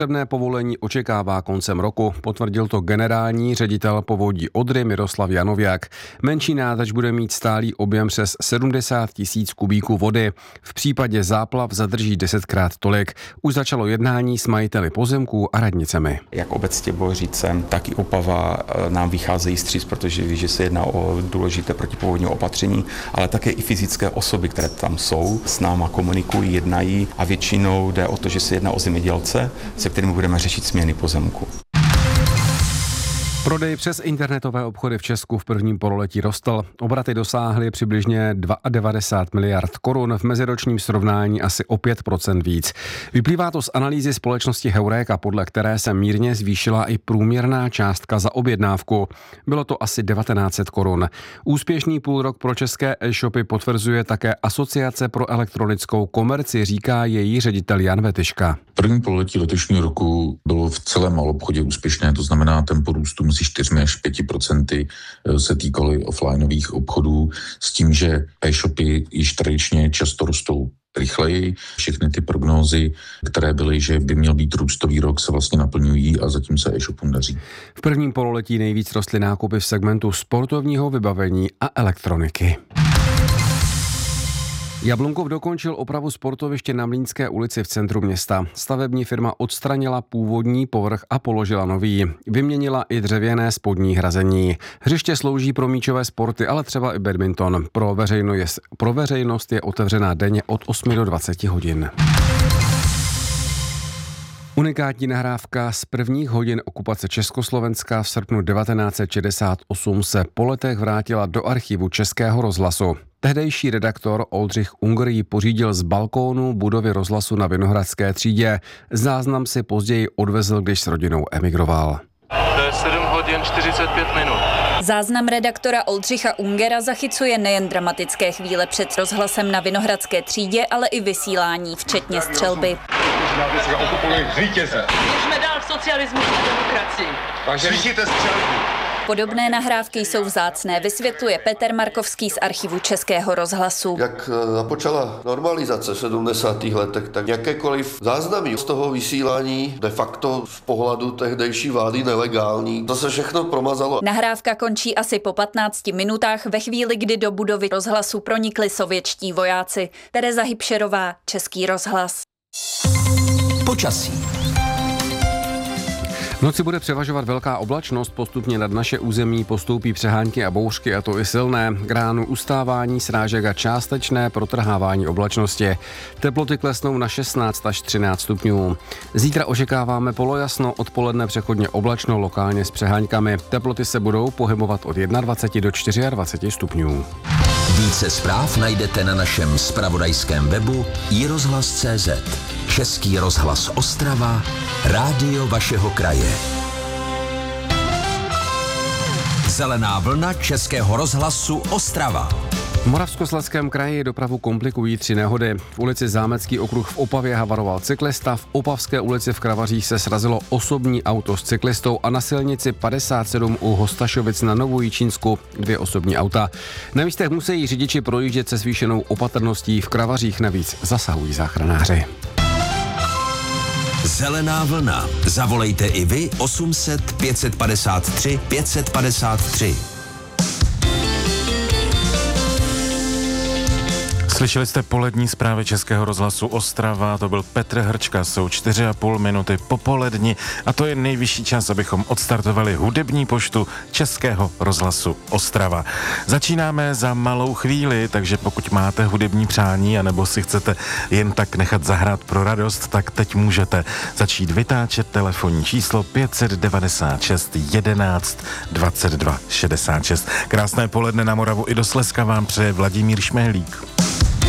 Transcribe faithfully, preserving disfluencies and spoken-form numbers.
Stavebné povolení očekává koncem roku, potvrdil to generální ředitel Povodí Odry Miroslav Janoviak. Menší nádrž bude mít stálý objem přes sedmdesát tisíc kubíků vody. V případě záplav zadrží desetkrát tolik. Už začalo jednání s majiteli pozemků a radnicemi. Jak obec Těboříce, tak i Opava nám vycházejí vstříc, protože ví, že se jedná o důležité protipovodní opatření, ale také i fyzické osoby, které tam jsou, s náma komunikují, jednají a většinou jde o to, že se jedná o zemědělce, se kterými budeme řešit směny pozemku. Prodej přes internetové obchody v Česku v prvním pololetí rostl. Obraty dosáhly přibližně devadesát dva miliard korun, v meziročním srovnání asi o pět procent víc. Vyplývá to z analýzy společnosti Heureka, podle které se mírně zvýšila i průměrná částka za objednávku. Bylo to asi devatenáct set korun. Úspěšný půlrok pro české e-shopy potvrzuje také Asociace pro elektronickou komerci, říká její ředitel Jan Vetyška. První pololetí letošního roku bylo v celém malobchodě úspěšné, to znamená tempo růstu mezi čtyřmi až pěti procenty se týkaly offlineových obchodů, s tím, že e-shopy již tradičně často rostou rychleji. Všechny ty prognózy, které byly, že by měl být růstový rok, se vlastně naplňují a zatím se e-shopům daří. V prvním pololetí nejvíc rostly nákupy v segmentu sportovního vybavení a elektroniky. Jablunkov dokončil opravu sportoviště na Mlýnské ulici v centru města. Stavební firma odstranila původní povrch a položila nový. Vyměnila i dřevěné spodní hrazení. Hřiště slouží pro míčové sporty, ale třeba i badminton. Pro veřejnost je, pro veřejnost je otevřená denně od osmi do dvaceti hodin. Unikátní nahrávka z prvních hodin okupace Československa v srpnu devatenáct set šedesát osm se po letech vrátila do archivu Českého rozhlasu. Tehdejší redaktor Oldřich Unger ji pořídil z balkónu budovy rozhlasu na Vinohradské třídě. Záznam si později odvezl, když s rodinou emigroval. To je sedm hodin čtyřicet pět minut. Záznam redaktora Oldřicha Ungera zachycuje nejen dramatické chvíle před rozhlasem na Vinohradské třídě, ale i vysílání, včetně střelby. Běžme dál v socialismu a demokracii. Slyšíte střelbu? Podobné nahrávky jsou vzácné, vysvětluje Petr Markovský z archivu Českého rozhlasu. Jak započala normalizace v sedmdesátých letech, tak jakékoliv záznamy z toho vysílání de facto z pohledu tehdejší vlády nelegální. To se všechno promazalo. Nahrávka končí asi po patnácti minutách ve chvíli, kdy do budovy rozhlasu pronikli sovětští vojáci. Tereza Hybšerová, Český rozhlas. Počasí. V noci bude převažovat velká oblačnost, postupně nad naše území postoupí přehánky a bouřky, a to i silné. K ránu ustávání srážek a částečné protrhávání oblačnosti. Teploty klesnou na šestnáct až třináct stupňů. Zítra očekáváme polojasno, odpoledne přechodně oblačno, lokálně s přehánkami. Teploty se budou pohybovat od dvacet jedna do dvaceti čtyři stupňů. Více zpráv najdete na našem zpravodajském webu i rozhlas tečka cé zet. Český rozhlas Ostrava, rádio vašeho kraje. Zelená vlna Českého rozhlasu Ostrava. V Moravskoslezském kraji dopravu komplikují tři nehody. V ulici Zámecký okruh v Opavě havaroval cyklista, v Opavské ulici v Kravařích se srazilo osobní auto s cyklistou a na silnici padesát sedm u Hostašovic na Novojičínsku dvě osobní auta. Na místech musí řidiči projíždět se zvýšenou opatrností, v Kravařích navíc zasahují záchranáři. Zelená vlna. Zavolejte i vy osm set pět padesát tři pět padesát tři. Slyšeli jste polední zprávy Českého rozhlasu Ostrava, to byl Petr Hrčka, jsou čtyři a půl minuty po poledni a to je nejvyšší čas, abychom odstartovali hudební poštu Českého rozhlasu Ostrava. Začínáme za malou chvíli, takže pokud máte hudební přání anebo si chcete jen tak nechat zahrát pro radost, tak teď můžete začít vytáčet telefonní číslo pět set devadesát šest jedenáct dvacet dva šedesát šest. Krásné poledne na Moravu i do Slezska vám přeje Vladimír Šmehlík.